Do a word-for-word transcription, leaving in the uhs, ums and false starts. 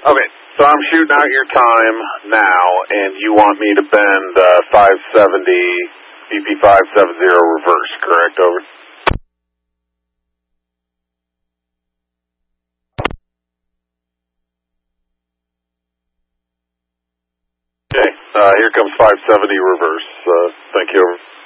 Okay, so I'm shooting out your time now, and you want me to bend uh, five seventy, B P five seventy reverse, correct? Over. Okay, uh, here comes five seventy reverse. Uh, thank you. Over.